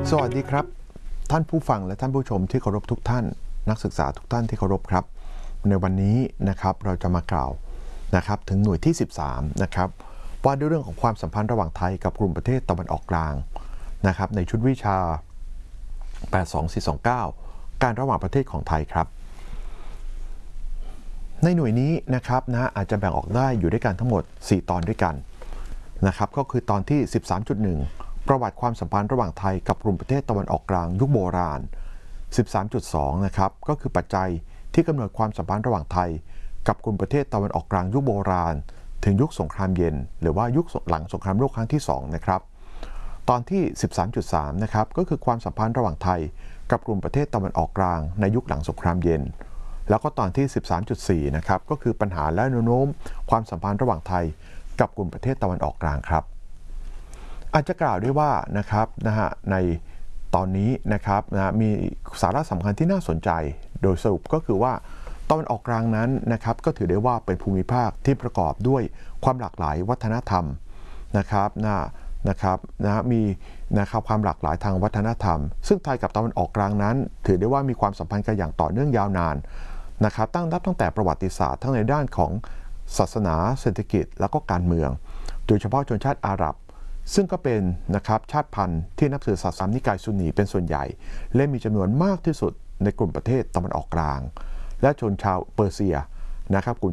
สวัสดีครับท่านผู้ฟังและท่านผู้ชมที่เคารพทุกท่านนักศึกษาทุกท่านที่เคารพครับในวันนี้นะครับเราจะมากล่าวนะครับถึงหน่วยที่13นะครับว่าด้วยเรื่องของความสัมพันธ์ระหว่างไทยกับกลุ่มประเทศตะวันออกกลางนะครับในชุดวิชา82429การระหว่างประเทศของไทยครับในหน่วยนี้นะครับอาจจะแบ่งออกได้อยู่ด้วยกันทั้งหมด4ตอนด้วยกันนะครับก็คือตอนที่ 13.1 ประวัติความสัมพันธ์ระหว่างไทยกับกลุ่มประเทศตะวันออกกลางยุคโบราณ 13.2 นะครับก็คือปัจจัยที่กำเนิดความสัมพันธ์ระหว่างไทยกับกลุ่มประเทศตะวันออกกลางยุคโบราณถึงยุคสงครามเย็นหรือว่ายุคหลังสงครามโลกครั้งที่2นะครับตอนที่ 13.3 นะครับก็คือความสัมพันธ์ระหว่างไทยกับกลุ่มประเทศตะวันออกกลางในยุคหลังสงครามเย็นแล้วก็ตอนที่ 13.4 นะครับก็คือปัญหาและแนวโน้มความสัมพันธ์ระหว่างไทยกับกลุ่มประเทศตะวันออกกลางครับอาจจะกล่าวได้ว่านะครับในตอนนี้นะครับมีสาระสำคัญที่น่าสนใจโดยสรุปก็คือว่าตะวันออกกลางนั้นนะครับก็ถือได้ว่าเป็นภูมิภาคที่ประกอบด้วยความหลากหลายวัฒนธรรมนะครับมีนะครับความหลากหลายทางวัฒนธรรมซึ่งไทยกับตะวันออกกลางนั้นถือได้ว่ามีความสัมพันธ์กันอย่างต่อเนื่องยาวนานนะครับตั้งแต่ประวัติศาสตร์ทั้งในด้านของศาสนาเศรษฐกิจแล้วก็การเมืองโดยเฉพาะชนชาติอาหรับซึ่งก็เป็นนะครับชาติพันธุ์ที่นับถือศาสนานิกายซุนนีเป็นส่วนใหญ่และมีจำนวนมากที่สุดในกลุ่มประเทศตะวันออกกลางและชนชาวเปอร์เซียนะครับกลุ่ม